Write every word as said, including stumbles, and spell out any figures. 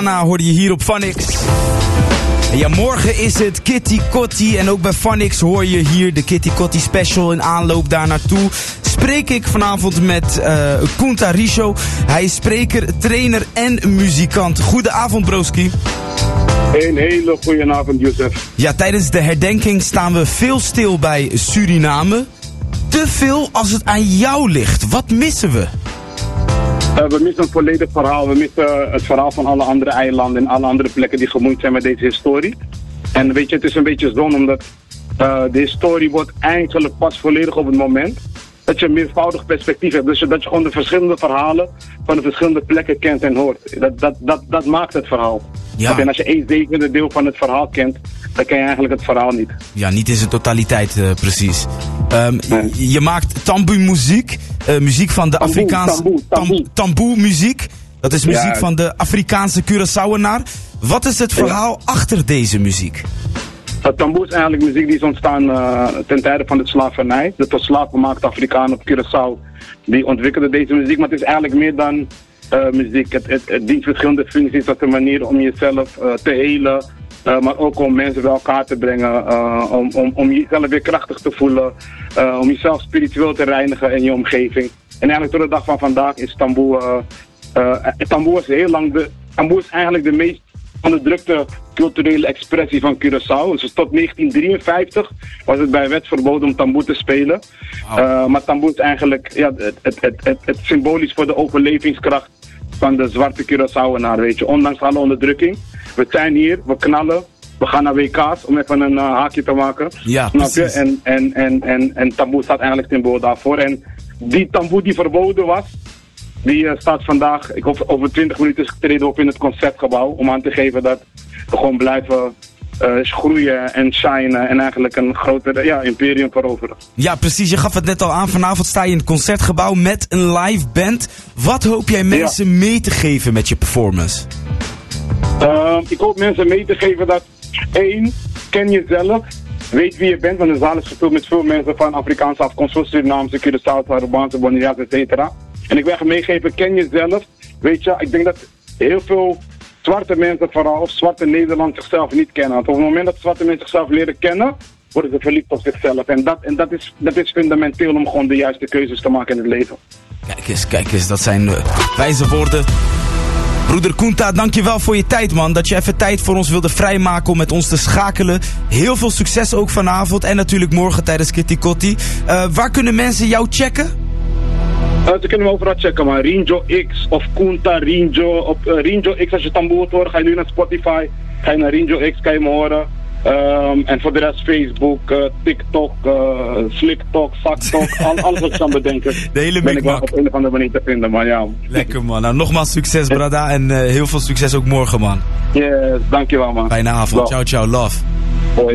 Nou, hoorde je hier op Phonix. Ja, morgen is het Kitty Kotti en ook bij Phonix hoor je hier de Kitty Kotti special in aanloop daar naartoe. Spreek ik vanavond met uh, Kunta Richo. Hij is spreker, trainer en muzikant. Goedenavond, broski. Een hele goede avond, Youssef. Ja, tijdens de herdenking staan we veel stil bij Suriname. Te veel als het aan jou ligt. Wat missen we? Uh, we missen een volledig verhaal. We missen uh, het verhaal van alle andere eilanden en alle andere plekken die gemoeid zijn met deze historie. En weet je, het is een beetje zonde omdat uh, de historie wordt eigenlijk pas volledig op het moment dat je een meervoudig perspectief hebt. Dus dat je gewoon de verschillende verhalen van de verschillende plekken kent en hoort. Dat, dat, dat, dat maakt het verhaal. Ja. En als je één zevende deel van het verhaal kent, dan ken je eigenlijk het verhaal niet. Ja, niet in zijn totaliteit, uh, precies. Um, nee. Je maakt tamboe muziek, uh, muziek van de Tamboe, Afrikaanse... tamboe, tamboe. Tam, tamboe muziek, dat is muziek Ja. van de Afrikaanse Curaçaoenaar. Wat is het verhaal ja. achter deze muziek? Uh, tamboe is eigenlijk muziek die is ontstaan uh, ten tijde van de slavernij. De tot slaafgemaakte Afrikanen op Curaçao, die ontwikkelden deze muziek. Maar het is eigenlijk meer dan uh, muziek. Het, het, het dient verschillende functies als een manier om jezelf uh, te helen. Uh, maar ook om mensen bij elkaar te brengen. Uh, om, om, om jezelf weer krachtig te voelen. Uh, om jezelf spiritueel te reinigen in je omgeving. En eigenlijk tot de dag van vandaag is tamboe... Uh, uh, tamboe is heel lang de... Tamboe is eigenlijk de meest onderdrukte culturele expressie van Curaçao. Dus tot negentien drieënvijftig was het bij wet verboden om tamboe te spelen. Wow. Uh, maar tamboe is eigenlijk ja, het, het, het, het, het symbolisch voor de overlevingskracht van de zwarte Curaçaoenaar, weet je. Ondanks alle onderdrukking. We zijn hier, we knallen, we gaan naar W K's om even een uh, haakje te maken. Ja, snap je? precies. En, en, en, en, en tamboe staat eigenlijk symbool daarvoor. En die tamboe die verboden was, die uh, staat vandaag, ik hoop over twintig minuten treden op in het Concertgebouw. Om aan te geven dat we gewoon blijven uh, groeien en shinen en eigenlijk een groter ja, imperium veroveren. Ja, precies. Je gaf het net al aan. Vanavond sta je in het Concertgebouw met een live band. Wat hoop jij mensen ja. mee te geven met je performance? Uh, ik hoop mensen mee te geven dat één, ken jezelf. Weet wie je bent, want de zaal is gevuld met veel mensen van Afrikaanse afkomst, zoals Surinaamse, Curaçao, Arubaanse, Bonaireaans, et cetera. En ik wil echt meegeven, ken jezelf. Weet je, ik denk dat heel veel zwarte mensen vooral, of zwarte Nederlanders zichzelf niet kennen. Want op het moment dat zwarte mensen zichzelf leren kennen, worden ze verliefd op zichzelf. En dat, en dat, is, dat is fundamenteel om gewoon de juiste keuzes te maken in het leven. Kijk eens, kijk eens, dat zijn uh, wijze woorden. Broeder Kunta, dankjewel voor je tijd, man. Dat je even tijd voor ons wilde vrijmaken om met ons te schakelen. Heel veel succes ook vanavond en natuurlijk morgen tijdens Kitty Kotti. Uh, waar kunnen mensen jou checken? Uh, ze kunnen me overal checken, maar Rinjo X of Kunta Rinjo. Op uh, Rinjo X, als je tamboe wilt horen, ga je nu naar Spotify. Ga je naar Rinjo X, kan je me horen. Um, en voor de rest Facebook, uh, TikTok, uh, Sliktok, Saktok, al, alles wat je kan bedenken. De hele ben ik wel mikmak. op een of andere manier te vinden, man. Ja. Lekker, man. Nou, nogmaals succes, brada. En uh, heel veel succes ook morgen, man. Yes, dankjewel, man. Fijne avond. Love. Ciao, ciao. Love.